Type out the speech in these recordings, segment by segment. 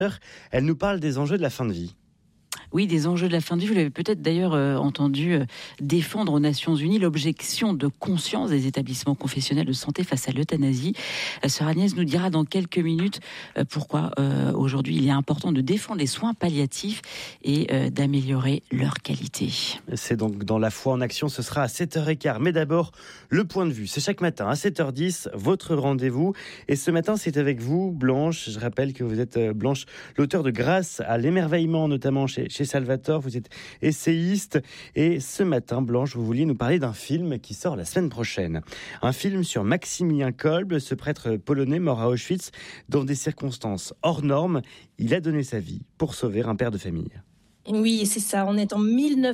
Elle nous parle des enjeux de la fin de vie. Oui, des enjeux de la fin de vie. Vous l'avez peut-être d'ailleurs entendu défendre aux Nations Unies l'objection de conscience des établissements confessionnels de santé face à l'euthanasie. Sœur Agnès nous dira dans quelques minutes pourquoi aujourd'hui il est important de défendre les soins palliatifs et d'améliorer leur qualité. C'est donc dans La Foi en Action, ce sera à 7h15. Mais d'abord, le point de vue. C'est chaque matin à 7h10, votre rendez-vous. Et ce matin, c'est avec vous, Blanche. Je rappelle que vous êtes, Blanche, l'auteur de Grâce à l'émerveillement, notamment chez Salvatore. Vous êtes essayiste. Et ce matin, Blanche, vous vouliez nous parler d'un film qui sort la semaine prochaine. Un film sur Maximilien Kolbe, ce prêtre polonais mort à Auschwitz dans des circonstances hors normes. Il a donné sa vie pour sauver un père de famille. Oui, c'est ça. On est en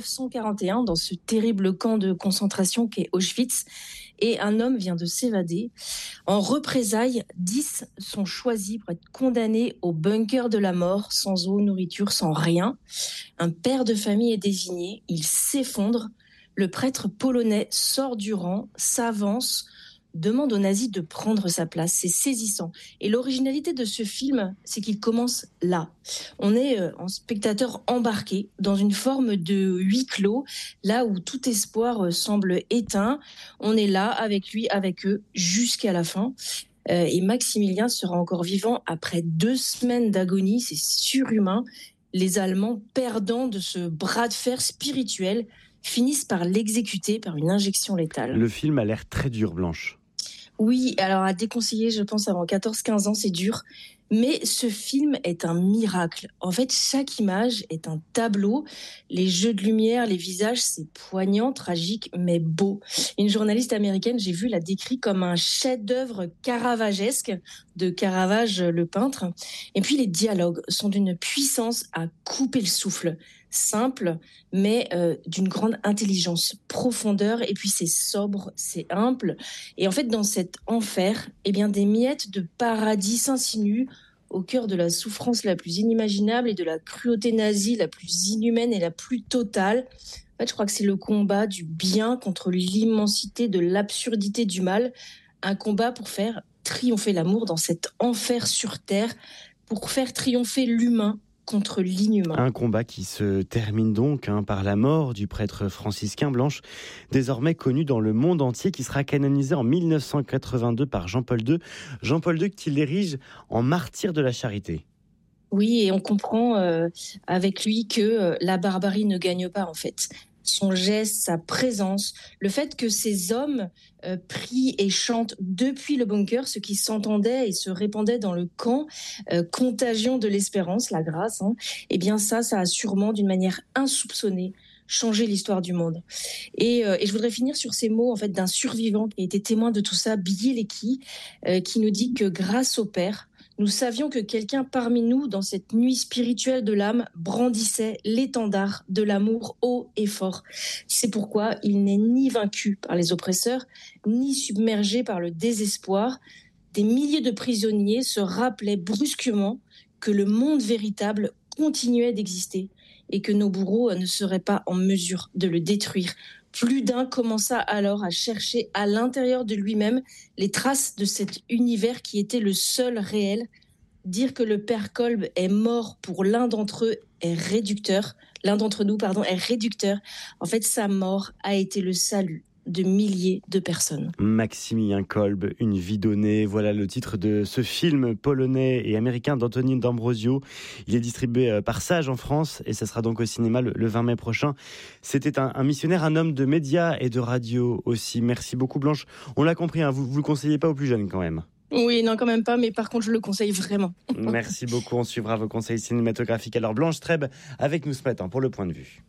1941 dans ce terrible camp de concentration qu'est Auschwitz et un homme vient de s'évader. En représailles, 10 sont choisis pour être condamnés au bunker de la mort, sans eau, nourriture, sans rien. Un père de famille est désigné, il s'effondre. Le prêtre polonais sort du rang, s'avance, demande aux nazis de prendre sa place. C'est saisissant. Et l'originalité de ce film, c'est qu'il commence là. On est en spectateur embarqué dans une forme de huis clos, là où tout espoir semble éteint. On est là avec lui, avec eux, jusqu'à la fin. Et Maximilien sera encore vivant après 2 semaines d'agonie. C'est surhumain. Les Allemands, perdants de ce bras de fer spirituel, finissent par l'exécuter par une injection létale. Le film a l'air très dur, Blanche. Oui, alors à déconseiller, je pense, avant 14-15 ans, c'est dur. Mais ce film est un miracle. En fait, chaque image est un tableau. Les jeux de lumière, les visages, c'est poignant, tragique, mais beau. Une journaliste américaine, j'ai vu, l'a décrit comme un chef-d'œuvre caravagesque de Caravage, le peintre. Et puis, les dialogues sont d'une puissance à couper le souffle. Simple, mais d'une grande intelligence, profondeur. Et puis, c'est sobre, c'est humble. Et en fait, dans cet enfer, eh bien, des miettes de paradis s'insinuent au cœur de la souffrance la plus inimaginable et de la cruauté nazie la plus inhumaine et la plus totale. En fait, je crois que c'est le combat du bien contre l'immensité de l'absurdité du mal. Un combat pour faire triompher l'amour dans cet enfer sur terre, pour faire triompher l'humain contre l'inhumain. Un combat qui se termine donc par la mort du prêtre franciscain, Blanche, désormais connu dans le monde entier, qui sera canonisé en 1982 par Jean-Paul II. Jean-Paul II qui l'érige en martyr de la charité. Oui, et on comprend avec lui que la barbarie ne gagne pas en fait. Son geste, sa présence, le fait que ces hommes prient et chantent depuis le bunker, ce qui s'entendait et se répandait dans le camp, contagion de l'espérance, la grâce, eh bien ça a sûrement d'une manière insoupçonnée changé l'histoire du monde. Et je voudrais finir sur ces mots en fait d'un survivant qui a été témoin de tout ça, Bieleki, qui nous dit que grâce au Père, nous savions que quelqu'un parmi nous, dans cette nuit spirituelle de l'âme, brandissait l'étendard de l'amour haut et fort. C'est pourquoi il n'est ni vaincu par les oppresseurs, ni submergé par le désespoir. Des milliers de prisonniers se rappelaient brusquement que le monde véritable continuait d'exister et que nos bourreaux ne seraient pas en mesure de le détruire. Plus d'un commença alors à chercher à l'intérieur de lui-même les traces de cet univers qui était le seul réel. Dire que le père Kolbe est mort pour l'un d'entre eux est réducteur. L'un d'entre nous, est réducteur. En fait, sa mort a été le salut de milliers de personnes. Maximilien Kolbe, une vie donnée. Voilà le titre de ce film polonais et américain d'Antonine D'Ambrosio. Il est distribué par Sage en France et ça sera donc au cinéma le 20 mai prochain. C'était un missionnaire, un homme de médias et de radio aussi. Merci beaucoup Blanche. On l'a compris, vous le conseillez pas aux plus jeunes quand même. Oui, non, quand même pas, mais par contre, je le conseille vraiment. Merci beaucoup, on suivra vos conseils cinématographiques. Alors Blanche Streb avec nous ce matin pour le point de vue.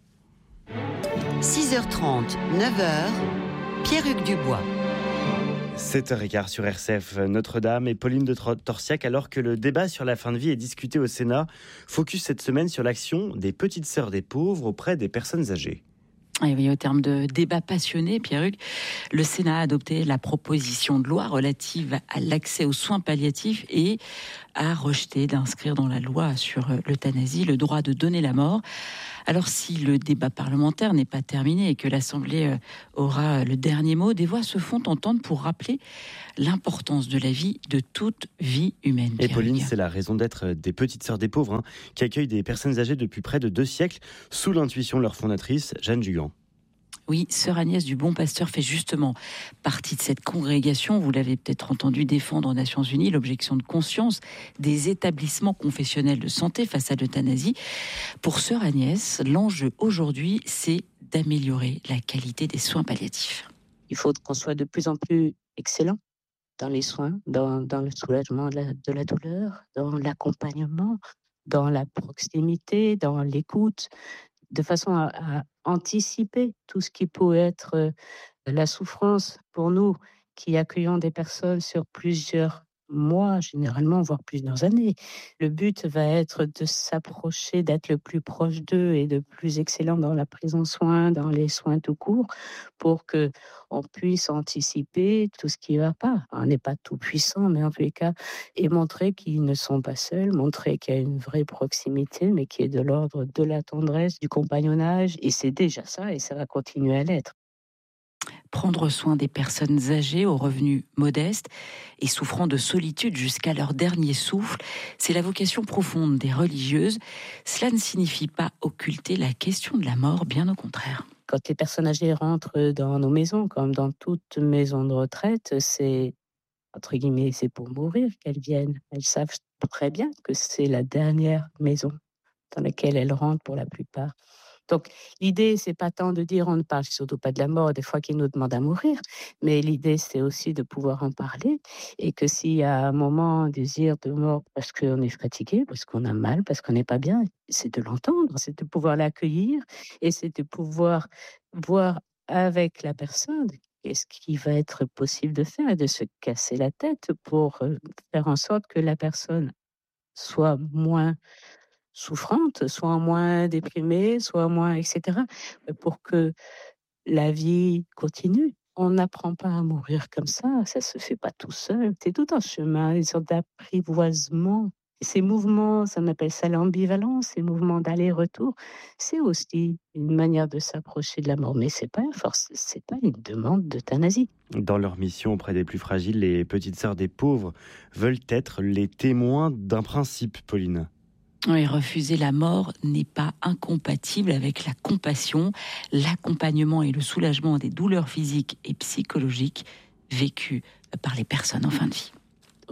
6h30, 9h, Pierre-Hugues Dubois. 7h15 sur RCF Notre-Dame et Pauline de Torsiac, alors que le débat sur la fin de vie est discuté au Sénat. Focus cette semaine sur l'action des petites sœurs des pauvres auprès des personnes âgées. Et oui, au terme de débats passionnés, Pierre-Hugues, le Sénat a adopté la proposition de loi relative à l'accès aux soins palliatifs et a rejeté d'inscrire dans la loi sur l'euthanasie le droit de donner la mort. Alors si le débat parlementaire n'est pas terminé et que l'Assemblée aura le dernier mot, des voix se font entendre pour rappeler l'importance de la vie, de toute vie humaine. Et Pauline, c'est la raison d'être des Petites Sœurs des Pauvres, qui accueillent des personnes âgées depuis près de 2 siècles, sous l'intuition de leur fondatrice, Jeanne Jugan. Oui, sœur Agnès du Bon Pasteur fait justement partie de cette congrégation. Vous l'avez peut-être entendu défendre aux Nations Unies l'objection de conscience des établissements confessionnels de santé face à l'euthanasie. Pour sœur Agnès, l'enjeu aujourd'hui, c'est d'améliorer la qualité des soins palliatifs. Il faut qu'on soit de plus en plus excellent dans les soins, dans le soulagement de la douleur, dans l'accompagnement, dans la proximité, dans l'écoute, de façon à anticiper tout ce qui peut être la souffrance pour nous qui accueillons des personnes sur plusieurs mois, généralement, voire plusieurs années. Le but va être de s'approcher, d'être le plus proche d'eux et de plus excellent dans la prise en soin, dans les soins tout court, pour que on puisse anticiper tout ce qui ne va pas. On n'est pas tout puissant, mais en tous les cas, et montrer qu'ils ne sont pas seuls, montrer qu'il y a une vraie proximité, mais qui est de l'ordre de la tendresse, du compagnonnage, et c'est déjà ça, et ça va continuer à l'être. Prendre soin des personnes âgées aux revenus modestes et souffrant de solitude jusqu'à leur dernier souffle, c'est la vocation profonde des religieuses. Cela ne signifie pas occulter la question de la mort, bien au contraire. Quand les personnes âgées rentrent dans nos maisons, comme dans toute maison de retraite, c'est, entre guillemets, c'est pour mourir qu'elles viennent. Elles savent très bien que c'est la dernière maison dans laquelle elles rentrent pour la plupart. Donc, l'idée, c'est pas tant de dire, on ne parle surtout pas de la mort, des fois qu'ils nous demandent à mourir, mais l'idée, c'est aussi de pouvoir en parler et que s'il y a un moment, un désir de mort parce qu'on est fatigué, parce qu'on a mal, parce qu'on n'est pas bien, c'est de l'entendre, c'est de pouvoir l'accueillir et c'est de pouvoir voir avec la personne qu'est-ce qui va être possible de faire et de se casser la tête pour faire en sorte que la personne soit moins souffrante, soit moins déprimée, soit moins, etc., pour que la vie continue. On n'apprend pas à mourir comme ça se fait pas tout seul. C'est tout un chemin, une sorte d'apprivoisement. Ces mouvements, ça appelle ça l'ambivalence, ces mouvements d'aller-retour, c'est aussi une manière de s'approcher de la mort, mais c'est pas une demande d'euthanasie. Dans leur mission auprès des plus fragiles, les Petites Sœurs des Pauvres veulent être les témoins d'un principe, Pauline. Oui, refuser la mort n'est pas incompatible avec la compassion, l'accompagnement et le soulagement des douleurs physiques et psychologiques vécues par les personnes en fin de vie.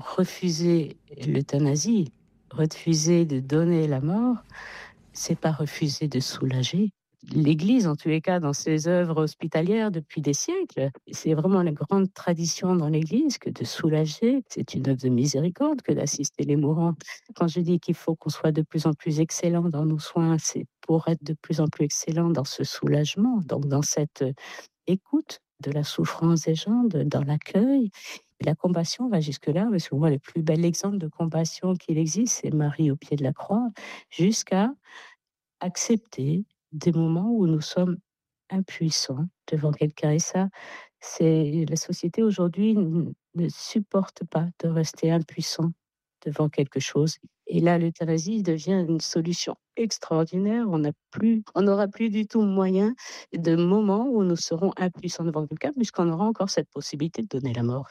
Refuser l'euthanasie, refuser de donner la mort, c'est pas refuser de soulager. L'Église, en tous les cas, dans ses œuvres hospitalières depuis des siècles, c'est vraiment la grande tradition dans l'Église que de soulager. C'est une œuvre de miséricorde que d'assister les mourants. Quand je dis qu'il faut qu'on soit de plus en plus excellent dans nos soins, c'est pour être de plus en plus excellent dans ce soulagement, donc dans cette écoute de la souffrance des gens, dans l'accueil. La compassion va jusque-là, parce que moi, le plus bel exemple de compassion qu'il existe, c'est Marie au pied de la croix, jusqu'à accepter des moments où nous sommes impuissants devant quelqu'un. Et ça, c'est la société aujourd'hui ne supporte pas de rester impuissant devant quelque chose. Et là, l'euthanasie devient une solution extraordinaire. On n'aura plus du tout moyen de moments où nous serons impuissants devant quelqu'un, puisqu'on aura encore cette possibilité de donner la mort.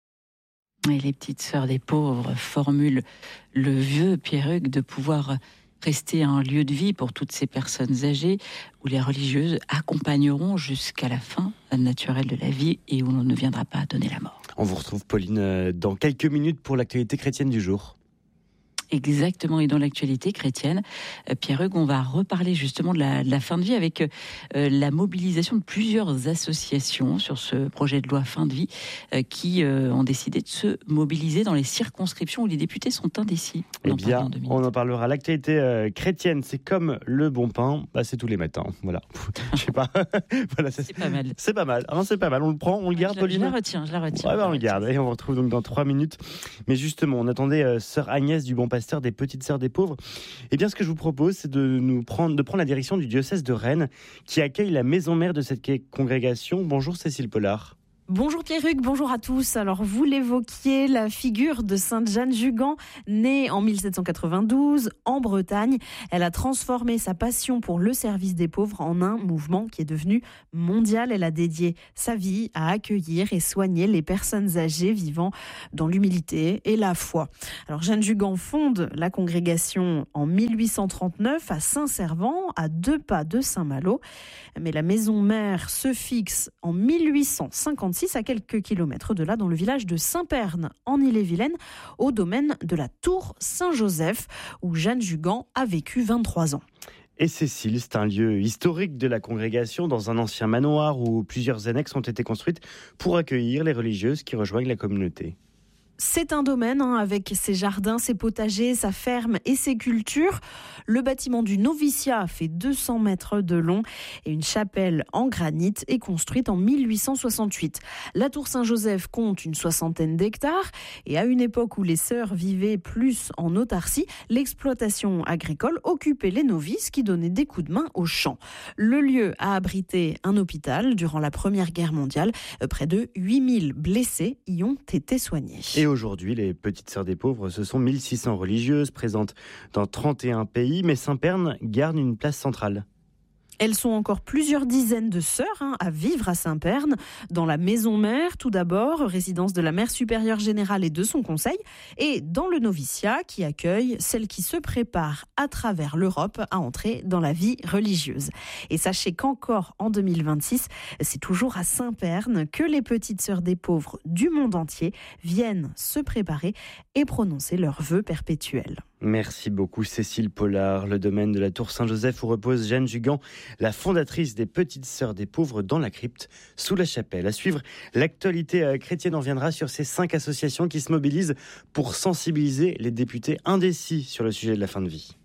Et les Petites Sœurs des Pauvres formulent le vœu, Pierre-Hugues, de pouvoir rester un lieu de vie pour toutes ces personnes âgées où les religieuses accompagneront jusqu'à la fin naturelle de la vie et où l'on ne viendra pas donner la mort. On vous retrouve, Pauline, dans quelques minutes pour l'actualité chrétienne du jour. Exactement, et dans l'actualité chrétienne, Pierre-Hugues, on va reparler justement de la fin de vie avec la mobilisation de plusieurs associations sur ce projet de loi fin de vie qui ont décidé de se mobiliser dans les circonscriptions où les députés sont indécis. Eh bien, on en parlera. L'actualité chrétienne, c'est comme le bon pain, c'est tous les matins. Voilà, je sais pas. Voilà, c'est pas mal. C'est pas mal. C'est pas mal. On le prend, on le garde, Pauline. Je la retiens. Ouais, on le garde. Et on vous retrouve donc dans 3 minutes. Mais justement, on attendait sœur Agnès du Bon Pasteur pasteur des Petites Sœurs des Pauvres. Eh bien, ce que je vous propose, c'est de prendre la direction du diocèse de Rennes, qui accueille la maison mère de cette congrégation. Bonjour Cécile Pollard. Bonjour Pierruc, bonjour à tous. Alors vous l'évoquiez, la figure de Sainte Jeanne Jugan, née en 1792 en Bretagne. Elle a transformé sa passion pour le service des pauvres en un mouvement qui est devenu mondial. Elle a dédié sa vie à accueillir et soigner les personnes âgées vivant dans l'humilité et la foi. Alors Jeanne Jugan fonde la congrégation en 1839 à Saint-Servant, à 2 pas de Saint-Malo. Mais la maison mère se fixe en 1856 à quelques kilomètres de là, dans le village de Saint-Pern, en Ille-et-Vilaine, au domaine de la Tour Saint-Joseph, où Jeanne Jugan a vécu 23 ans. Et Cécile, c'est un lieu historique de la congrégation, dans un ancien manoir où plusieurs annexes ont été construites pour accueillir les religieuses qui rejoignent la communauté. C'est un domaine avec ses jardins, ses potagers, sa ferme et ses cultures. Le bâtiment du noviciat fait 200 mètres de long et une chapelle en granit est construite en 1868. La tour Saint-Joseph compte une 60aine d'hectares et à une époque où les sœurs vivaient plus en autarcie, l'exploitation agricole occupait les novices qui donnaient des coups de main aux champs. Le lieu a abrité un hôpital durant la Première Guerre mondiale. Près de 8000 blessés y ont été soignés. Et aujourd'hui, les Petites Sœurs des Pauvres, ce sont 1600 religieuses présentes dans 31 pays, mais Saint-Pern garde une place centrale. Elles sont encore plusieurs dizaines de sœurs à vivre à Saint-Pern, dans la maison mère tout d'abord, résidence de la mère supérieure générale et de son conseil, et dans le noviciat qui accueille celles qui se préparent à travers l'Europe à entrer dans la vie religieuse. Et sachez qu'encore en 2026, c'est toujours à Saint-Pern que les Petites Sœurs des Pauvres du monde entier viennent se préparer et prononcer leurs vœux perpétuels. Merci beaucoup Cécile Pollard. Le domaine de la Tour Saint-Joseph où repose Jeanne Jugan, la fondatrice des Petites Sœurs des Pauvres, dans la crypte sous la chapelle. À suivre, l'actualité chrétienne en viendra sur ces 5 associations qui se mobilisent pour sensibiliser les députés indécis sur le sujet de la fin de vie.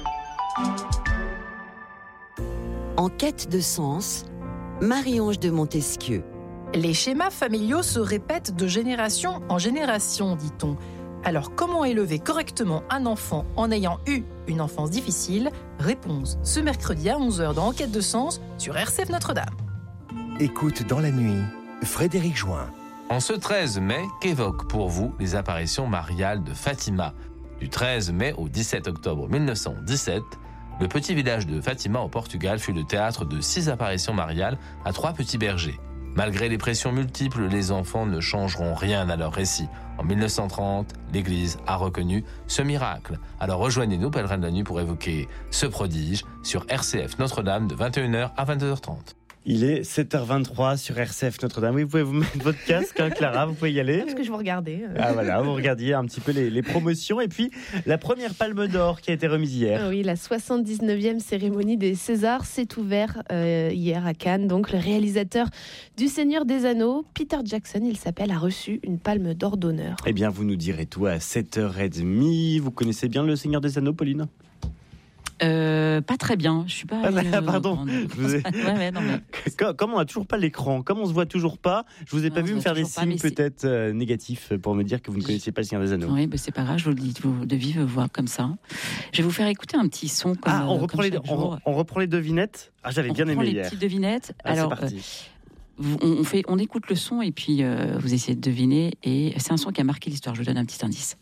En quête de sens, Marie-Ange de Montesquieu. Les schémas familiaux se répètent de génération en génération, dit-on. Alors, comment élever correctement un enfant en ayant eu une enfance difficile ? Réponse ce mercredi à 11h dans Enquête de sens sur RCF Notre-Dame. Écoute dans la nuit, Frédéric Join. En ce 13 mai, qu'évoquent pour vous les apparitions mariales de Fatima ? Du 13 mai au 17 octobre 1917, le petit village de Fatima au Portugal fut le théâtre de 6 apparitions mariales à 3 petits bergers. Malgré les pressions multiples, les enfants ne changeront rien à leur récit. En 1930, l'Église a reconnu ce miracle. Alors rejoignez-nous, pèlerins de la nuit, pour évoquer ce prodige sur RCF Notre-Dame de 21h à 22h30. Il est 7h23 sur RCF Notre-Dame. Oui, vous pouvez vous mettre votre casque, Clara, vous pouvez y aller. Parce que je vous regardais. Ah voilà, vous regardiez un petit peu les promotions. Et puis, la première Palme d'Or qui a été remise hier. Oui, la 79e cérémonie des Césars s'est ouverte hier à Cannes. Donc, le réalisateur du Seigneur des Anneaux, Peter Jackson, il s'appelle, a reçu une Palme d'Or d'honneur. Eh bien, vous nous direz tout à 7h30. Vous connaissez bien le Seigneur des Anneaux, Pauline ? Pas très bien, je suis pas. Pardon. Comme on n'a toujours pas l'écran, comme on se voit toujours pas, je vous ai pas vu me faire des signes peut-être négatifs pour me dire que vous ne connaissiez pas le Seigneur des Anneaux. Oui, c'est pas grave, je vous le dis de vive voix comme ça. Je vais vous faire écouter un petit son. On reprend les devinettes. Ah, j'avais bien aimé hier. On reprend les petites devinettes. Alors, c'est parti. On écoute le son et puis vous essayez de deviner. Et c'est un son qui a marqué l'histoire. Je vous donne un petit indice.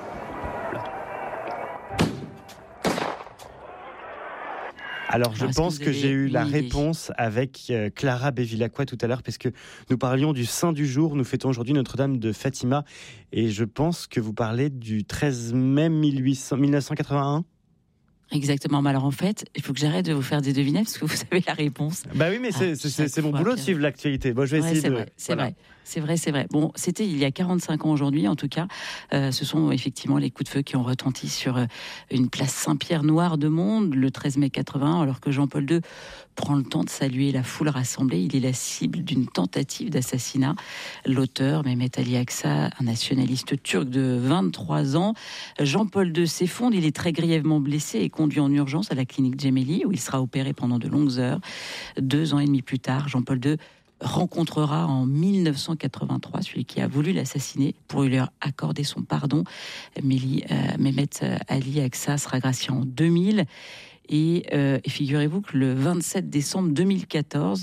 Alors, je pense que j'ai eu la réponse avec Clara Bévilacqua tout à l'heure, parce que nous parlions du Saint du jour. Nous fêtons aujourd'hui Notre-Dame de Fatima. Et je pense que vous parlez du 13 mai 1981. Exactement. Mais alors en fait, il faut que j'arrête de vous faire des devinettes parce que vous avez la réponse. Bah oui, mais c'est mon boulot de suivre l'actualité. Bon, je vais essayer de. C'est vrai. Bon, c'était il y a 45 ans aujourd'hui, en tout cas. Ce sont effectivement les coups de feu qui ont retenti sur une place Saint-Pierre noire de monde le 13 mai 80, alors que Jean-Paul II prend le temps de saluer la foule rassemblée. Il est la cible d'une tentative d'assassinat. L'auteur, Mehmet Ali Aksa, un nationaliste turc de 23 ans. Jean-Paul II s'effondre, il est très grièvement blessé et conduit en urgence à la clinique Gemelli, où il sera opéré pendant de longues heures. 2 ans et demi plus tard, Jean-Paul II rencontrera en 1983 celui qui a voulu l'assassiner pour lui accorder son pardon. Mehmet Ali Aksa sera gracié en 2000. Et figurez-vous que le 27 décembre 2014,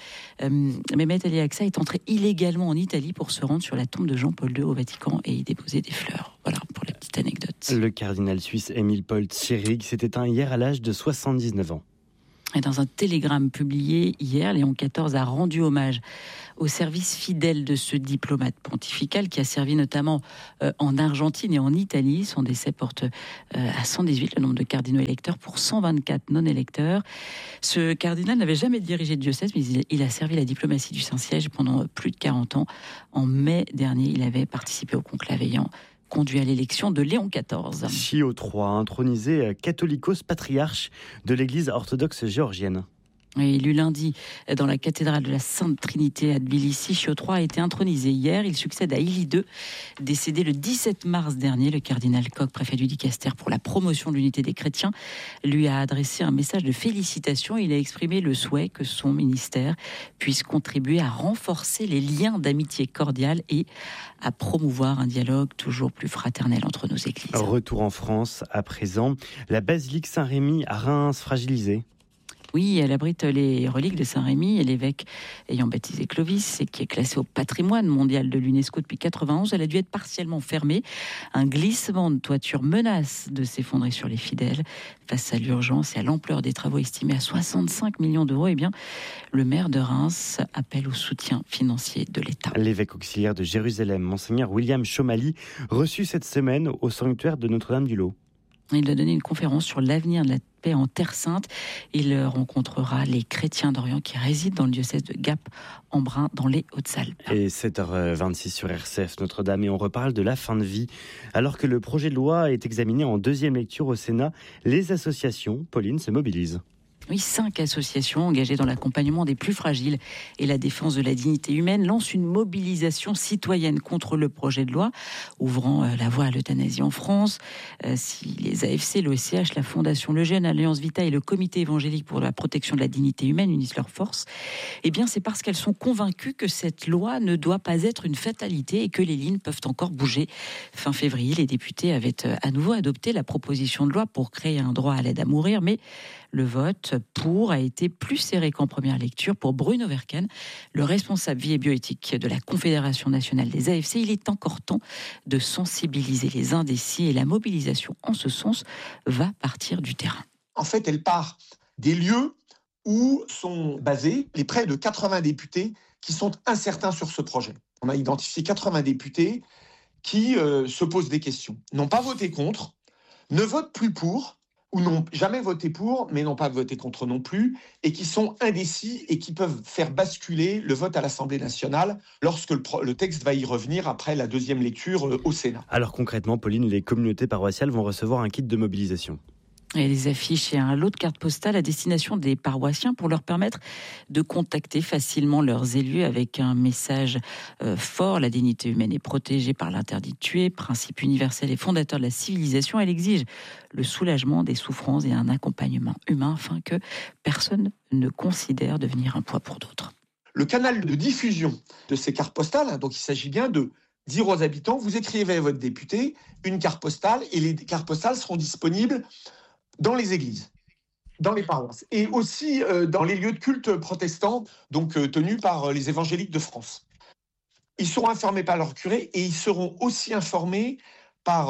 Mehmet Ali Aksa est entré illégalement en Italie pour se rendre sur la tombe de Jean-Paul II au Vatican et y déposer des fleurs. Voilà pour la petite anecdote. Le cardinal suisse Émile Paul Tschirrig s'est éteint hier à l'âge de 79 ans. Et dans un télégramme publié hier, Léon XIV a rendu hommage au service fidèle de ce diplomate pontifical qui a servi notamment en Argentine et en Italie. Son décès porte à 118 le nombre de cardinaux électeurs pour 124 non-électeurs. Ce cardinal n'avait jamais dirigé de diocèse, mais il a servi la diplomatie du Saint-Siège pendant plus de 40 ans. En mai dernier, il avait participé au conclave ayant conduit à l'élection de Léon XIV. Pio III a intronisé Catholicos patriarche de l'Église orthodoxe géorgienne. Élu lundi dans la cathédrale de la Sainte Trinité à Tbilissi, Pio III a été intronisé hier. Il succède à Élie II, décédé le 17 mars dernier. Le cardinal Koch, préfet du Dicaster pour la promotion de l'unité des chrétiens, lui a adressé un message de félicitations. Il a exprimé le souhait que son ministère puisse contribuer à renforcer les liens d'amitié cordiale et à promouvoir un dialogue toujours plus fraternel entre nos églises. Retour en France à présent. La basilique Saint-Rémy à Reims fragilisée. Oui, elle abrite les reliques de Saint-Rémy et l'évêque ayant baptisé Clovis et qui est classé au patrimoine mondial de l'UNESCO depuis 1991, elle a dû être partiellement fermée. Un glissement de toiture menace de s'effondrer sur les fidèles. Face à l'urgence et à l'ampleur des travaux estimés à 65 millions d'euros, le maire de Reims appelle au soutien financier de l'État. L'évêque auxiliaire de Jérusalem, Monseigneur William Chomali, reçu cette semaine au sanctuaire de Notre-Dame-du-Lot. Il a donné une conférence sur l'avenir de la paix en Terre Sainte. Il rencontrera les chrétiens d'Orient qui résident dans le diocèse de Gap-en-Brun dans les Hautes-Alpes. Et 7h26 sur RCF Notre-Dame et on reparle de la fin de vie. Alors que le projet de loi est examiné en deuxième lecture au Sénat, les associations, Pauline, se mobilisent. Oui, 5 associations engagées dans l'accompagnement des plus fragiles et la défense de la dignité humaine lancent une mobilisation citoyenne contre le projet de loi, ouvrant la voie à l'euthanasie en France. Si les AFC, l'OSCH, la Fondation Le Jeune, Alliance Vita et le Comité évangélique pour la protection de la dignité humaine unissent leurs forces, c'est parce qu'elles sont convaincues que cette loi ne doit pas être une fatalité et que les lignes peuvent encore bouger. Fin février, les députés avaient à nouveau adopté la proposition de loi pour créer un droit à l'aide à mourir, mais le vote pour a été plus serré qu'en première lecture pour Bruno Verken, le responsable vie et bioéthique de la Confédération nationale des AFC. Il est encore temps de sensibiliser les indécis et la mobilisation en ce sens va partir du terrain. En fait, elle part des lieux où sont basés les près de 80 députés qui sont incertains sur ce projet. On a identifié 80 députés qui se posent des questions, n'ont pas voté contre, ne votent plus pour, ou n'ont jamais voté pour, mais n'ont pas voté contre non plus, et qui sont indécis et qui peuvent faire basculer le vote à l'Assemblée nationale lorsque le texte va y revenir après la deuxième lecture au Sénat. Alors concrètement, Pauline, les communautés paroissiales vont recevoir un kit de mobilisation. Et les affiches et un lot de cartes postales à destination des paroissiens pour leur permettre de contacter facilement leurs élus avec un message fort. La dignité humaine est protégée par l'interdit de tuer, principe universel et fondateur de la civilisation. Elle exige le soulagement des souffrances et un accompagnement humain afin que personne ne considère devenir un poids pour d'autres. Le canal de diffusion de ces cartes postales, donc il s'agit bien de dire aux habitants, vous écrivez à votre député une carte postale et les cartes postales seront disponibles dans les églises, dans les paroisses, et aussi dans les lieux de culte protestants, donc tenus par les évangéliques de France. Ils seront informés par leur curé et ils seront aussi informés par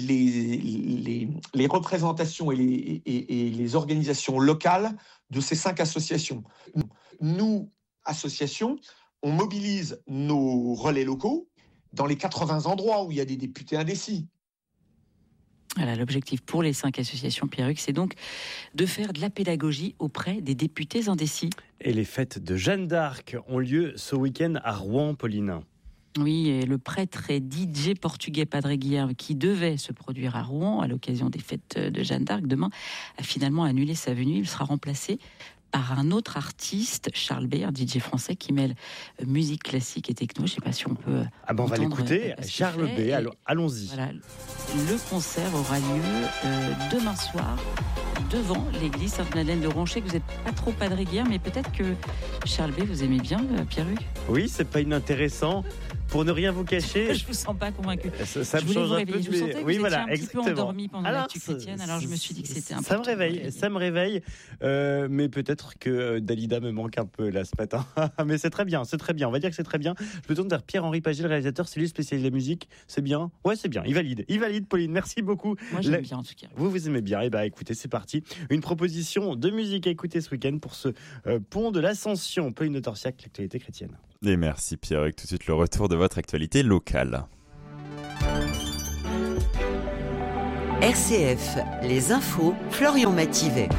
les représentations et les organisations locales de ces 5 associations. Nous, associations, on mobilise nos relais locaux dans les 80 endroits où il y a des députés indécis. Voilà, l'objectif pour les 5 associations, Pierruc, c'est donc de faire de la pédagogie auprès des députés indécis. Et les fêtes de Jeanne d'Arc ont lieu ce week-end à Rouen, Pauline. Oui, et le prêtre et DJ portugais Padre Guilherme, qui devait se produire à Rouen à l'occasion des fêtes de Jeanne d'Arc demain, a finalement annulé sa venue. Il sera remplacé par un autre artiste, Charles B, un DJ français qui mêle musique classique et techno. Je ne sais pas si on peut on va l'écouter, Charles B, allons-y. Voilà, le concert aura lieu demain soir devant l'église Sainte-Madeleine de Roncher, que vous n'êtes pas trop padre guerre, mais peut-être que Charles B, vous aimez bien Pierruc. Oui, c'est pas inintéressant. Pour ne rien vous cacher, je vous sens pas convaincu. Ça me change un peu. Je vous sentais que vous étiez un petit peu endormi pendant alors, l'actu chrétienne, alors je me suis dit que c'était Ça important. me réveille. Mais peut-être que Dalida me manque un peu là ce matin. Mais c'est très bien. On va dire que c'est très bien. Je me tourne vers Pierre-Henri Paget, le réalisateur, c'est lui spécialiste de la musique. C'est bien. Ouais, c'est bien. Il valide, Pauline. Merci beaucoup. Moi, j'aime bien en tout cas. Vous aimez bien. Écoutez, c'est parti. Une proposition de musique à écouter ce week-end pour ce pont de l'Ascension. Pauline de Torsiac, l'actualité chrétienne. Et merci Pierre, tout de suite le retour de votre actualité locale. RCF, les infos, Florian Mathivet.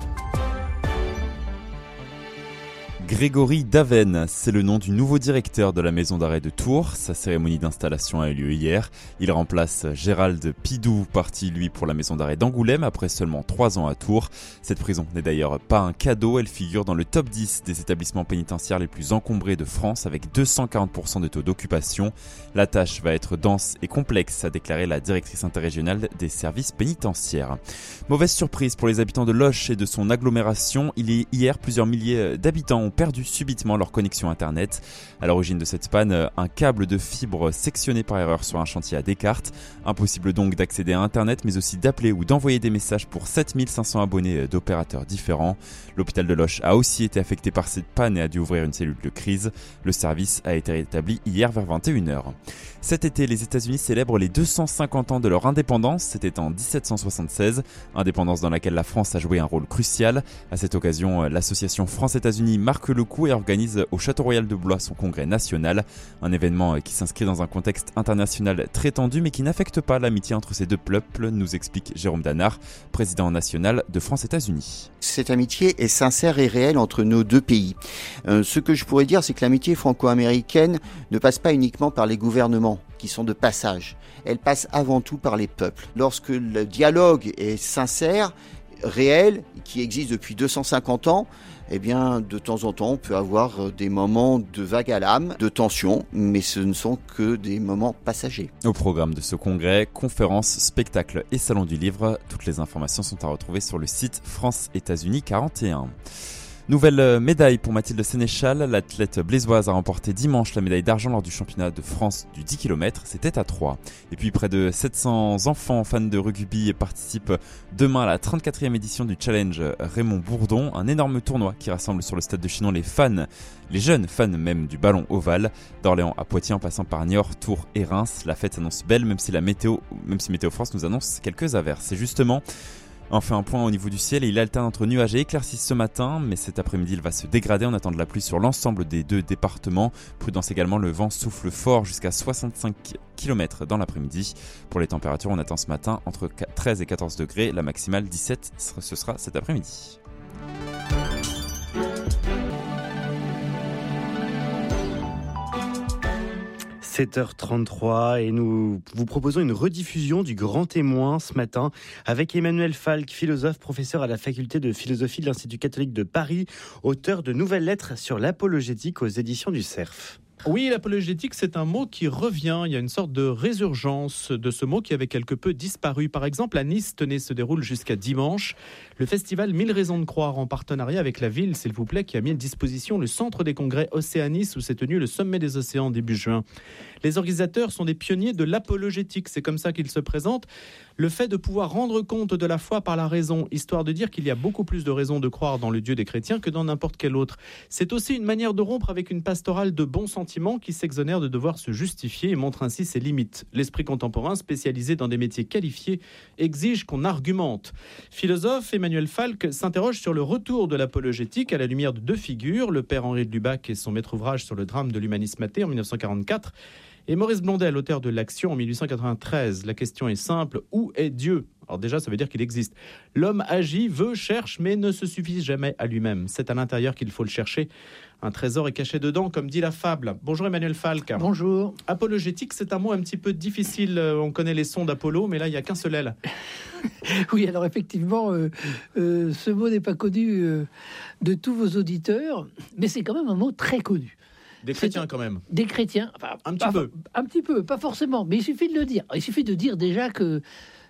Grégory Daven, c'est le nom du nouveau directeur de la maison d'arrêt de Tours. Sa cérémonie d'installation a eu lieu hier. Il remplace Gérald Pidou, parti lui pour la maison d'arrêt d'Angoulême après seulement 3 ans à Tours. Cette prison n'est d'ailleurs pas un cadeau, elle figure dans le top 10 des établissements pénitentiaires les plus encombrés de France avec 240% de taux d'occupation. La tâche va être dense et complexe, a déclaré la directrice interrégionale des services pénitentiaires. Mauvaise surprise pour les habitants de Loches et de son agglomération. Hier, plusieurs milliers d'habitants ont perdu subitement leur connexion internet. À l'origine de cette panne, un câble de fibre sectionné par erreur sur un chantier à Descartes. Impossible donc d'accéder à internet, mais aussi d'appeler ou d'envoyer des messages pour 7500 abonnés d'opérateurs différents. L'hôpital de Loches a aussi été affecté par cette panne et a dû ouvrir une cellule de crise. Le service a été rétabli hier vers 21h. Cet été, les États-Unis célèbrent les 250 ans de leur indépendance. C'était en 1776, indépendance dans laquelle la France a joué un rôle crucial. À cette occasion, l'association France-États-Unis marque le coup et organise au Château Royal de Blois son congrès national. Un événement qui s'inscrit dans un contexte international très tendu mais qui n'affecte pas l'amitié entre ces deux peuples, nous explique Jérôme Danard, président national de France-États-Unis. Cette amitié est sincère et réelle entre nos deux pays. Ce que je pourrais dire, c'est que l'amitié franco-américaine ne passe pas uniquement par les gouvernements qui sont de passage. Elle passe avant tout par les peuples. Lorsque le dialogue est sincère, réel, qui existe depuis 250 ans, eh bien, de temps en temps, on peut avoir des moments de vague à l'âme, de tension, mais ce ne sont que des moments passagers. Au programme de ce congrès, conférences, spectacles et salon du livre, toutes les informations sont à retrouver sur le site France-États-Unis 41. Nouvelle médaille pour Mathilde Sénéchal. L'athlète blésoise a remporté dimanche la médaille d'argent lors du championnat de France du 10 km. C'était à Troyes. Et puis près de 700 enfants fans de rugby participent demain à la 34e édition du Challenge Raymond Bourdon. Un énorme tournoi qui rassemble sur le stade de Chinon les jeunes fans même du ballon ovale. D'Orléans à Poitiers en passant par Niort, Tours et Reims. La fête s'annonce belle même si Météo France nous annonce quelques averses. C'est justement... On fait un point au niveau du ciel et il alterne entre nuages et éclaircies ce matin, mais cet après-midi il va se dégrader. On attend de la pluie sur l'ensemble des deux départements. Prudence également, le vent souffle fort jusqu'à 65 km dans l'après-midi. Pour les températures, on attend ce matin entre 13 et 14 degrés, la maximale 17, ce sera cet après-midi. – 7h33 et nous vous proposons une rediffusion du Grand Témoin ce matin avec Emmanuel Falk, philosophe, professeur à la faculté de philosophie de l'Institut catholique de Paris, auteur de nouvelles lettres sur l'apologétique aux éditions du Cerf. Oui, l'apologétique, c'est un mot qui revient. Il y a une sorte de résurgence de ce mot qui avait quelque peu disparu. Par exemple, à Nice, se déroule jusqu'à dimanche le festival 1000 raisons de croire en partenariat avec la ville, s'il vous plaît, qui a mis à disposition le centre des congrès Océanis où s'est tenu le sommet des océans début juin. Les organisateurs sont des pionniers de l'apologétique, c'est comme ça qu'ils se présentent. Le fait de pouvoir rendre compte de la foi par la raison, histoire de dire qu'il y a beaucoup plus de raisons de croire dans le Dieu des chrétiens que dans n'importe quel autre. C'est aussi une manière de rompre avec une pastorale de bons sentiments qui s'exonère de devoir se justifier et montre ainsi ses limites. L'esprit contemporain, spécialisé dans des métiers qualifiés, exige qu'on argumente. Philosophe, Emmanuel Falk s'interroge sur le retour de l'apologétique à la lumière de deux figures, le père Henri de Lubac et son maître ouvrage sur le drame de l'Humanisme athée en 1944, et Maurice Blondel, auteur de l'Action en 1893. La question est simple, où est Dieu ? Alors déjà, ça veut dire qu'il existe. L'homme agit, veut, cherche, mais ne se suffit jamais à lui-même. C'est à l'intérieur qu'il faut le chercher. Un trésor est caché dedans, comme dit la fable. Bonjour Emmanuel Falk. Bonjour. Apologétique, c'est un mot un petit peu difficile. On connaît les sons d'Apollo, mais là, il n'y a qu'un seul L. Oui, alors effectivement, ce mot n'est pas connu de tous vos auditeurs, mais c'est quand même un mot très connu. Des chrétiens quand même. Des chrétiens, enfin, un petit peu. Un petit peu, pas forcément, mais il suffit de le dire. Il suffit de dire déjà que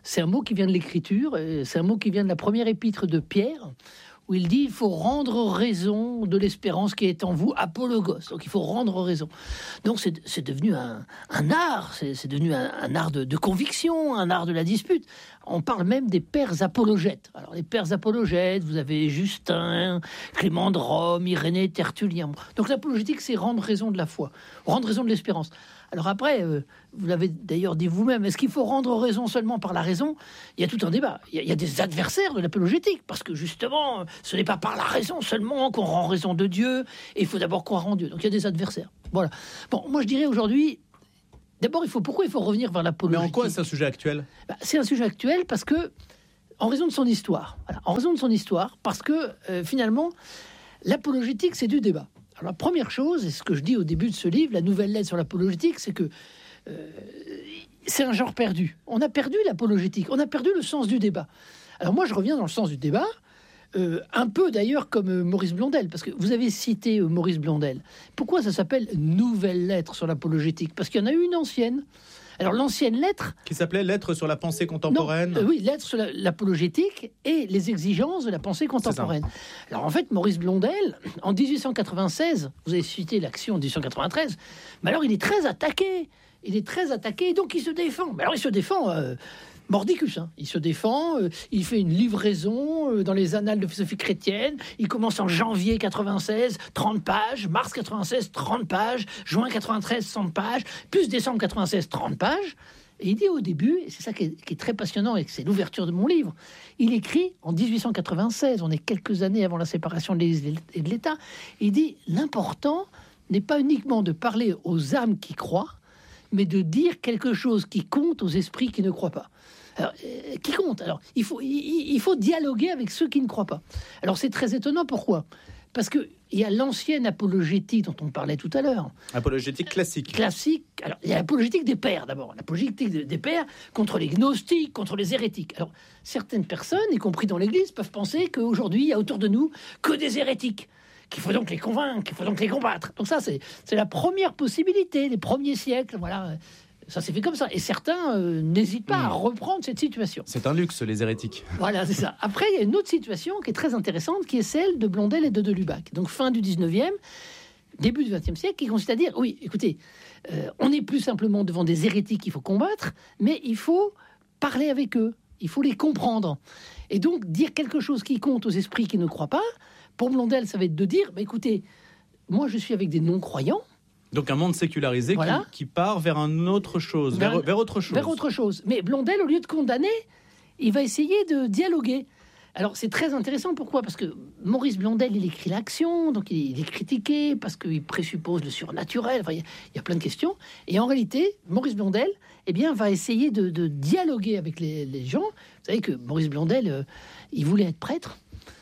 c'est un mot qui vient de l'Écriture, c'est un mot qui vient de la première épître de Pierre, où il dit il faut rendre raison de l'espérance qui est en vous, apologos. Donc il faut rendre raison. Donc c'est devenu un art, c'est devenu un art de conviction, un art de la dispute. On parle même des pères apologètes. Alors les pères apologètes, vous avez Justin, Clément de Rome, Irénée, Tertullien. Donc l'apologétique, c'est rendre raison de la foi, rendre raison de l'espérance. Alors après, vous l'avez d'ailleurs dit vous-même, est-ce qu'il faut rendre raison seulement par la raison ? Il y a tout un débat. Il y a des adversaires de l'apologétique, parce que justement, ce n'est pas par la raison seulement qu'on rend raison de Dieu, et il faut d'abord croire en Dieu. Donc il y a des adversaires. Voilà. Bon, moi je dirais aujourd'hui, d'abord, pourquoi il faut revenir vers l'apologétique ? Mais en quoi c'est un sujet actuel ? C'est un sujet actuel parce que, en raison de son histoire. Voilà, en raison de son histoire, parce que finalement, l'apologétique, c'est du débat. Alors, la première chose, et ce que je dis au début de ce livre, la nouvelle lettre sur l'apologétique, c'est que c'est un genre perdu. On a perdu l'apologétique, on a perdu le sens du débat. Alors moi, je reviens dans le sens du débat, un peu d'ailleurs comme Maurice Blondel, parce que vous avez cité Maurice Blondel. Pourquoi ça s'appelle nouvelle lettre sur l'apologétique ? Parce qu'il y en a eu une ancienne. Alors l'ancienne lettre... Qui s'appelait Lettre sur la pensée contemporaine. Non, oui, Lettre sur l'apologétique et les exigences de la pensée contemporaine. Alors en fait, Maurice Blondel, en 1896, vous avez cité l'action en 1893, mais alors il est très attaqué. Il est très attaqué, donc il se défend. Mais alors il se défend... mordicus, hein. Il se défend, il fait une livraison dans les annales de philosophie chrétienne. Il commence en janvier 96, 30 pages, mars 96, 30 pages, juin 93, 100 pages, plus décembre 96, 30 pages. Et il dit au début, et c'est ça qui est très passionnant et c'est l'ouverture de mon livre, il écrit en 1896, on est quelques années avant la séparation de l'Église et de l'État, il dit « L'important n'est pas uniquement de parler aux âmes qui croient, mais de dire quelque chose qui compte aux esprits qui ne croient pas. » Alors, qui compte ? Alors, il faut dialoguer avec ceux qui ne croient pas. Alors, c'est très étonnant. Pourquoi ? Parce qu'il y a l'ancienne apologétique dont on parlait tout à l'heure. Apologétique classique. Classique. Alors, il y a l'apologétique des pères, d'abord. L'apologétique des pères contre les gnostiques, contre les hérétiques. Alors, certaines personnes, y compris dans l'Église, peuvent penser qu'aujourd'hui, il y a autour de nous que des hérétiques, qu'il faut donc les convaincre, qu'il faut donc les combattre. Donc ça, c'est la première possibilité, les premiers siècles, voilà. Ça s'est fait comme ça. Et certains n'hésitent pas à reprendre cette situation. C'est un luxe, les hérétiques. Voilà, c'est ça. Après, il y a une autre situation qui est très intéressante, qui est celle de Blondel et de Lubac. Donc, fin du 19e, début du 20e siècle, qui consiste à dire, oui, écoutez, on n'est plus simplement devant des hérétiques qu'il faut combattre, mais il faut parler avec eux. Il faut les comprendre. Et donc, dire quelque chose qui compte aux esprits qui ne croient pas, pour Blondel, ça va être de dire, bah, écoutez, moi, je suis avec des non-croyants. Donc un monde sécularisé voilà. qui part vers un autre chose, vers autre chose. Vers autre chose. Mais Blondel, au lieu de condamner, il va essayer de dialoguer. Alors c'est très intéressant, pourquoi ? Parce que Maurice Blondel, il écrit l'action, donc il est critiqué, parce qu'il présuppose le surnaturel, enfin, il y a plein de questions. Et en réalité, Maurice Blondel va essayer de dialoguer avec les gens. Vous savez que Maurice Blondel, il voulait être prêtre,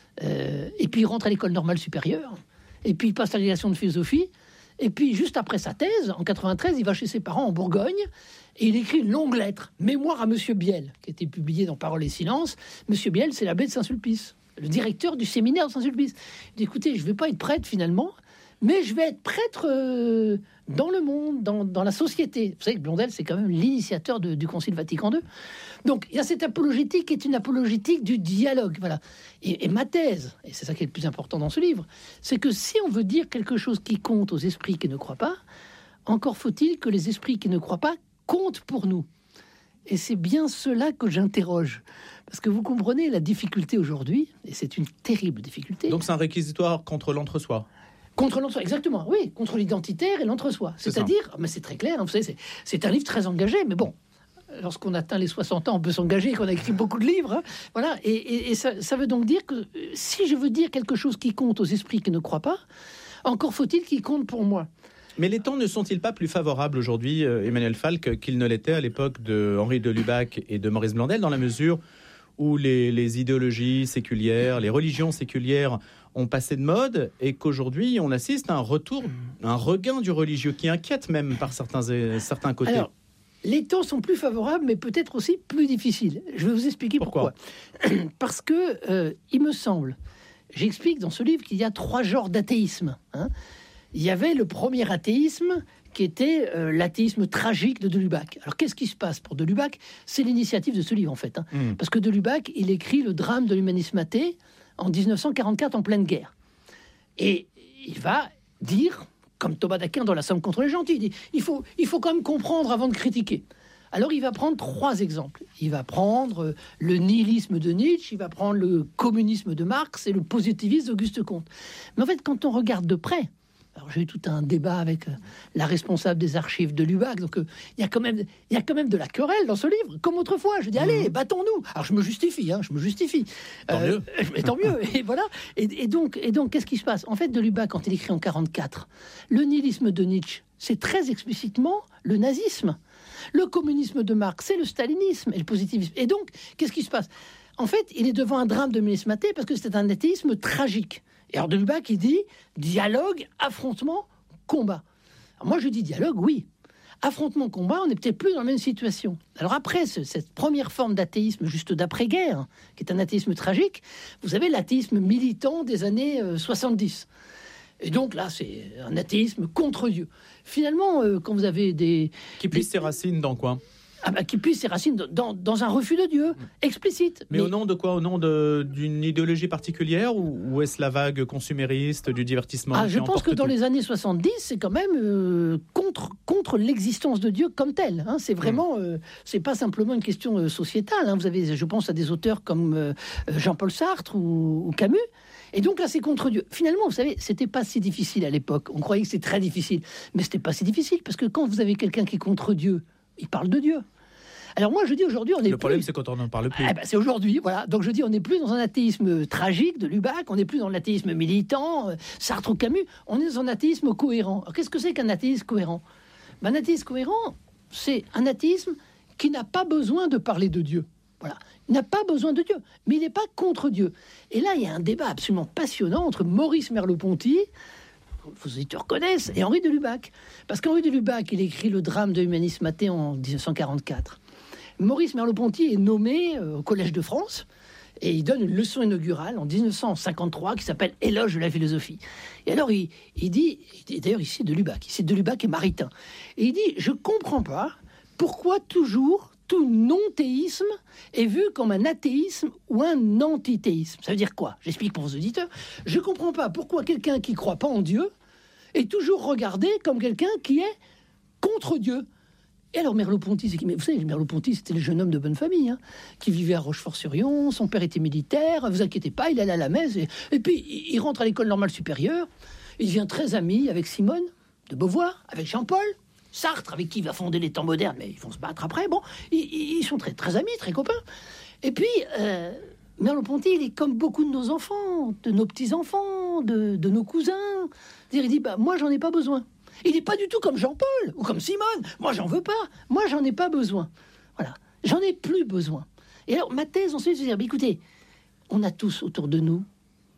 et puis il rentre à l'école normale supérieure, et puis il passe à l'agrégation de philosophie. Et puis, juste après sa thèse, en 93, il va chez ses parents en Bourgogne et il écrit une longue lettre, Mémoire à Monsieur Biel, qui a été publiée dans Paroles et Silence. Monsieur Biel, c'est l'abbé de Saint-Sulpice, le directeur du séminaire de Saint-Sulpice. Il dit, écoutez, je ne vais pas être prêtre finalement, mais je vais être prêtre dans le monde, dans la société. Vous savez que Blondel, c'est quand même l'initiateur du Concile Vatican II. Donc, il y a cette apologétique qui est une apologétique du dialogue. Voilà. Et ma thèse, et c'est ça qui est le plus important dans ce livre, c'est que si on veut dire quelque chose qui compte aux esprits qui ne croient pas, encore faut-il que les esprits qui ne croient pas comptent pour nous. Et c'est bien cela que j'interroge. Parce que vous comprenez la difficulté aujourd'hui, et c'est une terrible difficulté. Donc c'est un réquisitoire contre l'entre-soi. Contre l'entre-soi, exactement, oui, contre l'identitaire et l'entre-soi. C'est-à-dire, mais c'est très clair, hein, vous savez, c'est un livre très engagé, mais bon, lorsqu'on atteint les 60 ans, on peut s'engager, qu'on a écrit beaucoup de livres, hein, voilà, et ça veut donc dire que si je veux dire quelque chose qui compte aux esprits qui ne croient pas, encore faut-il qu'il compte pour moi. Mais les temps ne sont-ils pas plus favorables aujourd'hui, Emmanuel Falk, qu'ils ne l'étaient à l'époque de Henri de Lubac et de Maurice Blondel, dans la mesure où les idéologies séculières, les religions séculières ont passé de mode et qu'aujourd'hui on assiste à un retour, un regain du religieux qui inquiète même par certains côtés. Alors, les temps sont plus favorables, mais peut-être aussi plus difficiles. Je vais vous expliquer pourquoi. Parce que il me semble, j'explique dans ce livre qu'il y a 3 genres d'athéisme. Hein. il y avait le premier athéisme qui était l'athéisme tragique de Lubac. Alors, qu'est-ce qui se passe pour de Lubac? C'est l'initiative de ce livre, en fait. Parce que de Lubac, il écrit le drame de l'humanisme athée en 1944, en pleine guerre. Et il va dire, comme Thomas d'Aquin dans La Somme contre les gentils, il dit, il faut quand même comprendre avant de critiquer. Alors, il va prendre 3 exemples. Il va prendre le nihilisme de Nietzsche, il va prendre le communisme de Marx et le positivisme d'Auguste Comte. Mais en fait, quand on regarde de près, alors j'ai eu tout un débat avec la responsable des archives de Lubac, donc il y a quand même de la querelle dans ce livre, comme autrefois. Je dis, allez, battons-nous. Alors je me justifie. Tant mieux. Mais tant mieux, et voilà. Et donc, qu'est-ce qui se passe? En fait, de Lubac, quand il écrit en 44, le nihilisme de Nietzsche, c'est très explicitement le nazisme. Le communisme de Marx, c'est le stalinisme et le positivisme. Et donc, qu'est-ce qui se passe? En fait, il est devant un drame de l'humanisme athée parce que c'est un athéisme tragique. Et alors de Lubac, il dit dialogue, affrontement, combat. Alors moi, je dis dialogue, oui. Affrontement, combat, on n'est peut-être plus dans la même situation. Alors après, cette première forme d'athéisme juste d'après-guerre, qui est un athéisme tragique, vous avez l'athéisme militant des années 70. Et donc là, c'est un athéisme contre Dieu. Finalement, quand vous avez des... Qui puise ses racines dans quoi? Qui puise ses racines dans un refus de Dieu, explicite. Mais au nom de quoi? Au nom d'une idéologie particulière ou est-ce la vague consumériste du divertissement? Je pense que dans les années 70, c'est quand même contre l'existence de Dieu comme tel. Hein. C'est vraiment, c'est pas simplement une question sociétale. Hein. Vous avez, je pense à des auteurs comme Jean-Paul Sartre ou Camus. Et donc là, c'est contre Dieu. Finalement, vous savez, c'était pas si difficile à l'époque. On croyait que c'était très difficile, mais c'était pas si difficile parce que quand vous avez quelqu'un qui est contre Dieu, il parle de Dieu. Alors moi, je dis aujourd'hui, on est le problème, c'est quand on n'en parle plus. C'est aujourd'hui, voilà. Donc je dis, on n'est plus dans un athéisme tragique de Lubac, on n'est plus dans l'athéisme militant, Sartre ou Camus, on est dans un athéisme cohérent. Alors qu'est-ce que c'est qu'un athéisme cohérent? Un athéisme cohérent, c'est un athéisme qui n'a pas besoin de parler de Dieu. Voilà. Il n'a pas besoin de Dieu, mais il n'est pas contre Dieu. Et là, il y a un débat absolument passionnant entre Maurice Merleau-Ponty, vos auditeurs connaissent, et Henri de Lubac. Parce qu'Henri de Lubac, il écrit le drame de l'humanisme athée en 1944. Maurice Merleau-Ponty est nommé au Collège de France et il donne une leçon inaugurale en 1953 qui s'appelle « Éloge de la philosophie ». Et alors, il dit, d'ailleurs, ici de Lubac, ici de Lubac et Maritain, et il dit « Je ne comprends pas pourquoi toujours tout non-théisme est vu comme un athéisme ou un antithéisme. » Ça veut dire quoi? J'explique pour vos auditeurs. Je ne comprends pas pourquoi quelqu'un qui ne croit pas en Dieu est toujours regardé comme quelqu'un qui est contre Dieu. Et alors Merleau-Ponty, c'est qui? Mais vous savez, Merleau-Ponty, c'était le jeune homme de bonne famille, hein, qui vivait à Rochefort-sur-Yon, son père était militaire, vous inquiétez pas, il allait à la messe, et puis il rentre à l'école normale supérieure, il devient très ami avec Simone de Beauvoir, avec Jean-Paul, Sartre, avec qui il va fonder les temps modernes, mais ils vont se battre après, bon, ils sont très, très amis, très copains. Et puis, Merleau-Ponty, il est comme beaucoup de nos enfants, de nos petits-enfants, de nos cousins. Il dit, moi, j'en ai pas besoin. Il n'est pas du tout comme Jean-Paul ou comme Simone. Moi, j'en veux pas. Moi, j'en ai pas besoin. Voilà. J'en ai plus besoin. Et alors, ma thèse, ensuite, c'est de dire, écoutez, on a tous autour de nous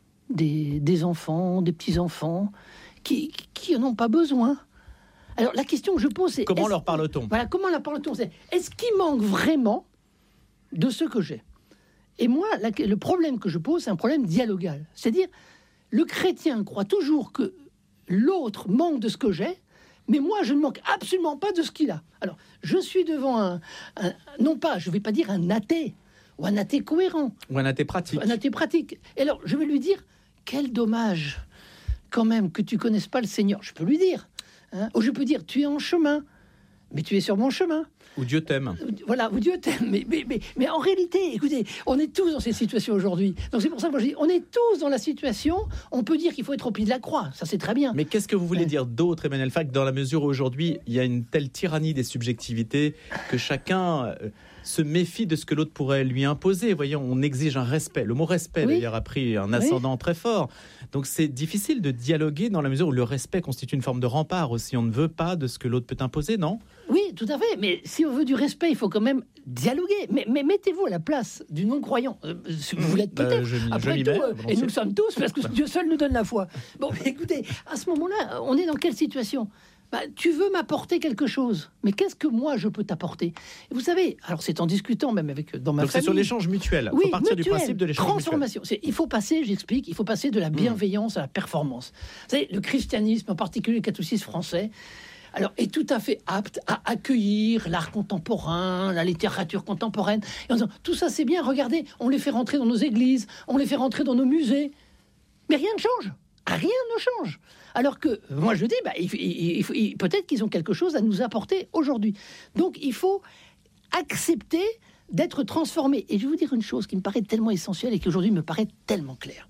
des enfants, des petits-enfants qui n'en ont pas besoin. Alors, la question que je pose, c'est... Comment leur parle-t-on? Voilà, comment leur parle-t-on? Est-ce qu'il manque vraiment de ce que j'ai? Et moi, le problème que je pose, c'est un problème dialogal. C'est-à-dire, le chrétien croit toujours que l'autre manque de ce que j'ai, mais moi, je ne manque absolument pas de ce qu'il a. Alors, je suis devant non pas, je ne vais pas dire un athée, ou un athée cohérent. Ou un athée pratique. Un athée pratique. Et alors, je vais lui dire, quel dommage, quand même, que tu ne connaisses pas le Seigneur. Je peux lui dire. Hein, ou je peux dire, tu es en chemin, mais tu es sur mon chemin. Ou Dieu t'aime. Voilà, ou Dieu t'aime. Mais en réalité, écoutez, on est tous dans cette situation aujourd'hui. Donc c'est pour ça que moi je dis, on est tous dans la situation, on peut dire qu'il faut être au pied de la croix, ça c'est très bien. Mais qu'est-ce que vous voulez dire d'autre, Emmanuel Fac, dans la mesure où aujourd'hui, il y a une telle tyrannie des subjectivités que chacun se méfie de ce que l'autre pourrait lui imposer. Voyons, on exige un respect. Le mot respect, d'ailleurs, a pris un ascendant très fort. Donc c'est difficile de dialoguer dans la mesure où le respect constitue une forme de rempart aussi. On ne veut pas de ce que l'autre peut imposer, non? Oui, tout à fait. Mais si on veut du respect, il faut quand même dialoguer. Mais mettez-vous à la place du non-croyant. Vous l'êtes peut-être. Après tout, et nous le sommes tous, parce que Dieu seul nous donne la foi. Bon, mais écoutez, à ce moment-là, on est dans quelle situation? tu veux m'apporter quelque chose, mais qu'est-ce que moi je peux t'apporter? Et vous savez, alors c'est en discutant même avec dans ma Donc famille. c'est sur l'échange mutuel. Il faut partir du principe de l'échange transformation. Il faut passer, j'explique, il faut passer de la bienveillance à la performance. Vous savez, le christianisme, en particulier le catholicisme français, alors, est tout à fait apte à accueillir l'art contemporain, la littérature contemporaine. Et en disant, tout ça c'est bien, regardez, on les fait rentrer dans nos églises, on les fait rentrer dans nos musées, mais rien ne change. Rien ne change. Alors que, moi je dis, peut-être qu'ils ont quelque chose à nous apporter aujourd'hui. Donc il faut accepter d'être transformé. Et je vais vous dire une chose qui me paraît tellement essentielle et qui aujourd'hui me paraît tellement claire.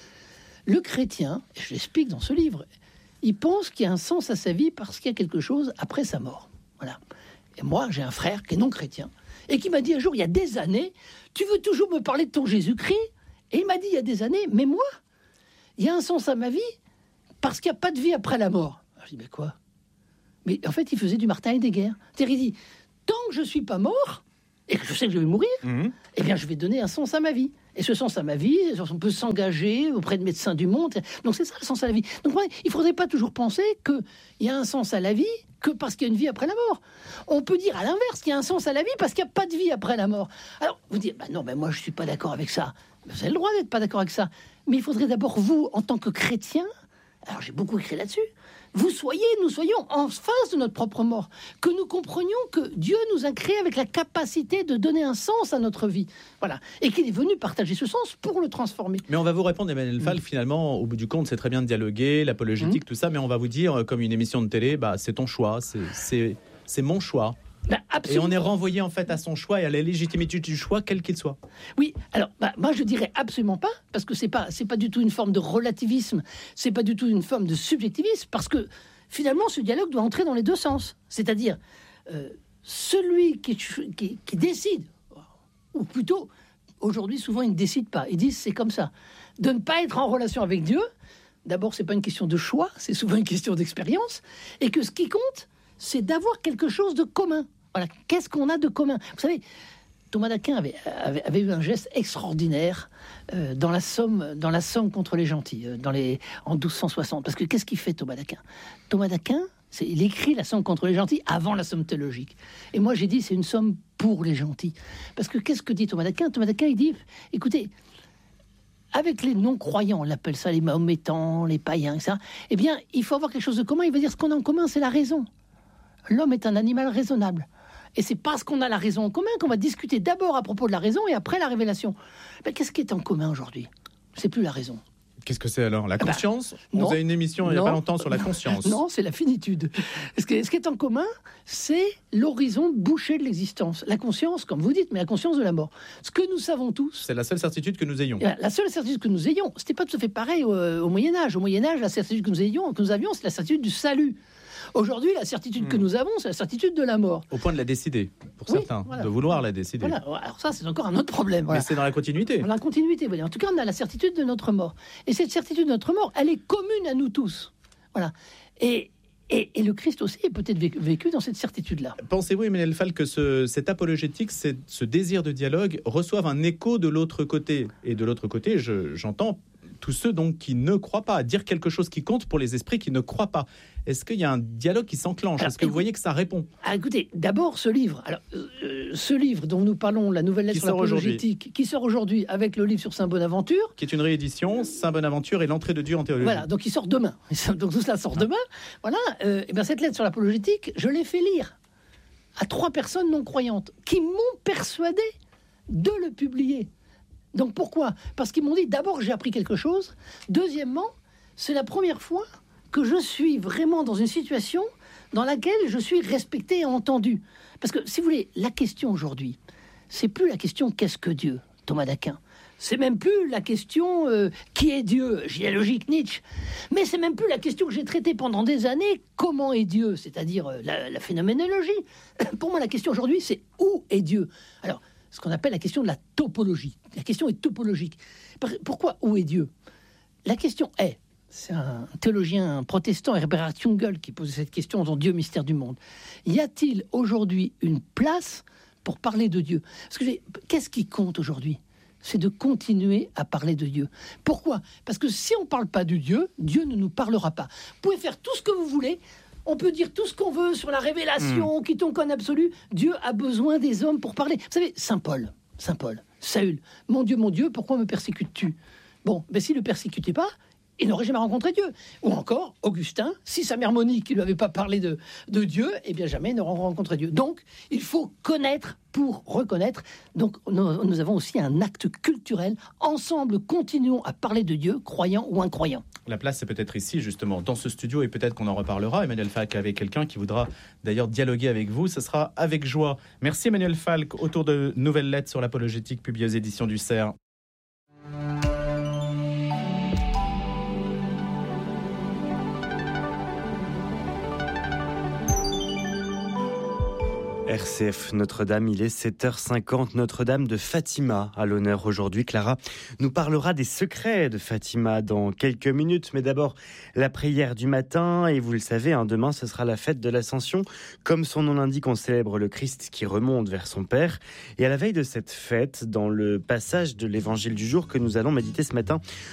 Le chrétien, et je l'explique dans ce livre, il pense qu'il y a un sens à sa vie parce qu'il y a quelque chose après sa mort. Voilà. Et moi, j'ai un frère qui est non chrétien et qui m'a dit un jour, il y a des années, tu veux toujours me parler de ton Jésus-Christ? Et il m'a dit il y a des années, mais moi, il y a un sens à ma vie parce qu'il n'y a pas de vie après la mort. Alors, je dis, mais quoi? Mais en fait, il faisait du Martin Heidegger. C'est-à-dire, il dit, tant que je ne suis pas mort, et que je sais que je vais mourir, eh bien, je vais donner un sens à ma vie. Et ce sens à ma vie, on peut s'engager auprès de médecins du monde. Donc, c'est ça le sens à la vie. Donc, il ne faudrait pas toujours penser qu'il y a un sens à la vie que parce qu'il y a une vie après la mort. On peut dire à l'inverse qu'il y a un sens à la vie parce qu'il n'y a pas de vie après la mort. Alors, vous dites, non, moi, je ne suis pas d'accord avec ça. Vous avez le droit d'être pas d'accord avec ça. Mais il faudrait d'abord, vous, en tant que chrétien, alors j'ai beaucoup écrit là-dessus, nous soyons en face de notre propre mort, que nous comprenions que Dieu nous a créés avec la capacité de donner un sens à notre vie, voilà, et qu'il est venu partager ce sens pour le transformer. Mais on va vous répondre, Emmanuel Fall, finalement, au bout du compte, c'est très bien de dialoguer, l'apologétique, tout ça, mais on va vous dire, comme une émission de télé, c'est ton choix, c'est mon choix. Et on est renvoyé en fait à son choix et à la légitimité du choix, quel qu'il soit. Oui, alors moi je dirais absolument pas, parce que c'est pas du tout une forme de relativisme, c'est pas du tout une forme de subjectivisme, parce que finalement ce dialogue doit entrer dans les deux sens. C'est-à-dire celui qui décide, ou plutôt aujourd'hui souvent ils ne décident pas, ils disent c'est comme ça, de ne pas être en relation avec Dieu. D'abord c'est pas une question de choix, c'est souvent une question d'expérience, et que ce qui compte c'est d'avoir quelque chose de commun. Voilà, qu'est-ce qu'on a de commun? Vous savez, Thomas d'Aquin avait eu un geste extraordinaire dans la Somme contre les gentils, en 1260. Parce que qu'est-ce qu'il fait, Thomas d'Aquin? Thomas d'Aquin, il écrit la Somme contre les gentils avant la Somme théologique. Et moi, j'ai dit, c'est une somme pour les gentils. Parce que qu'est-ce que dit Thomas d'Aquin? Thomas d'Aquin, il dit, écoutez, avec les non-croyants, on appelle ça les mahométans, les païens, etc., eh bien, il faut avoir quelque chose de commun. Il veut dire, ce qu'on a en commun, c'est la raison. L'homme est un animal raisonnable. Et c'est parce qu'on a la raison en commun qu'on va discuter d'abord à propos de la raison et après la révélation. Mais qu'est-ce qui est en commun aujourd'hui? C'est plus la raison. Qu'est-ce que c'est alors? La conscience? On a une émission il n'y a pas longtemps sur la conscience. Non, c'est la finitude. Ce qui est en commun, c'est l'horizon bouché de l'existence. La conscience, comme vous dites, mais la conscience de la mort. Ce que nous savons tous... C'est la seule certitude que nous ayons. La seule certitude que nous ayons, c'était pas tout à fait pareil au Moyen-Âge. Au Moyen-Âge, la certitude que nous avions, c'est la certitude du salut. Aujourd'hui, la certitude que nous avons, c'est la certitude de la mort. Au point de la décider, pour certains, de vouloir la décider. Voilà. Alors ça, c'est encore un autre problème. Voilà. Mais c'est dans la continuité. Dans la continuité, voilà. En tout cas, on a la certitude de notre mort. Et cette certitude de notre mort, elle est commune à nous tous. Voilà. Et le Christ aussi est peut-être vécu dans cette certitude-là. Pensez-vous, Emmanuel Fall, que cette apologétique, ce désir de dialogue, reçoive un écho de l'autre côté? Et de l'autre côté, j'entends tous ceux donc qui ne croient pas, à dire quelque chose qui compte pour les esprits qui ne croient pas. Est-ce qu'il y a un dialogue qui s'enclenche? Est-ce que vous voyez que ça répond? Écoutez, d'abord ce livre. Alors, ce livre dont nous parlons, la nouvelle lettre sur l'apologétique, qui sort aujourd'hui avec le livre sur Saint Bonaventure, qui est une réédition, Saint Bonaventure et l'entrée de Dieu en théologie. Voilà, donc il sort demain. Donc tout cela sort demain. Voilà. Et bien cette lettre sur l'apologétique, je l'ai fait lire à 3 personnes non croyantes qui m'ont persuadé de le publier. Donc pourquoi? Parce qu'ils m'ont dit, d'abord j'ai appris quelque chose, deuxièmement, c'est la première fois que je suis vraiment dans une situation dans laquelle je suis respecté et entendu. Parce que, si vous voulez, la question aujourd'hui, c'est plus la question « qu'est-ce que Dieu ?» Thomas d'Aquin. C'est même plus la question qui est Dieu, géologique Nietzsche. Mais c'est même plus la question que j'ai traitée pendant des années, comment est Dieu, c'est-à-dire la phénoménologie. Pour moi, la question aujourd'hui, c'est où est Dieu? Alors, ce qu'on appelle la question de la topologie. La question est topologique. Pourquoi où est Dieu? La question est, c'est un théologien protestant, Herbert Jungel, qui pose cette question dans Dieu, mystère du monde. Y a-t-il aujourd'hui une place pour parler de Dieu? Parce que qu'est-ce qui compte aujourd'hui? C'est de continuer à parler de Dieu. Pourquoi? Parce que si on ne parle pas de Dieu, Dieu ne nous parlera pas. Vous pouvez faire tout ce que vous voulez, On peut dire tout ce qu'on veut sur la révélation, quiconque absolu. Dieu a besoin des hommes pour parler. Vous savez, Saint Paul, Saül, mon Dieu, pourquoi me persécutes-tu ? Bon, s'il ne le persécutait pas, il n'aurait jamais rencontré Dieu. Ou encore, Augustin, si sa mère Monique ne lui avait pas parlé de Dieu, eh bien jamais il n'aurait rencontré Dieu. Donc, il faut connaître pour reconnaître. Donc, nous avons aussi un acte culturel. Ensemble, continuons à parler de Dieu, croyant ou incroyant. La place, c'est peut-être ici, justement, dans ce studio, et peut-être qu'on en reparlera. Emmanuel Falk, avec quelqu'un qui voudra d'ailleurs dialoguer avec vous. Ce sera avec joie. Merci Emmanuel Falk, autour de Nouvelles Lettres sur l'apologétique, publiées aux éditions du CERF. RCF Notre-Dame, il est 7h50. Notre-Dame de Fatima à l'honneur aujourd'hui. Clara nous parlera des secrets de Fatima dans quelques minutes. Mais d'abord, la prière du matin. Et vous le savez, demain, ce sera la fête de l'Ascension. Comme son nom l'indique, on célèbre le Christ qui remonte vers son Père. Et à la veille de cette fête, dans le passage de l'Évangile du jour que nous allons méditer ce matin,